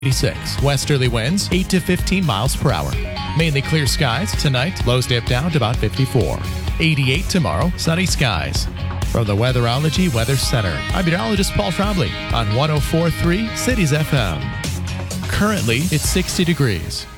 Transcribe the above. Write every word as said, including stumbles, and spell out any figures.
eighty-six. Westerly winds eight to fifteen miles per hour. Mainly clear skies tonight. Lows dip down to about fifty-four. eighty-eight tomorrow. Sunny skies. From the Weatherology Weather Center, I'm meteorologist Paul Trombley on one oh four point three Cities F M. Currently, it's sixty degrees.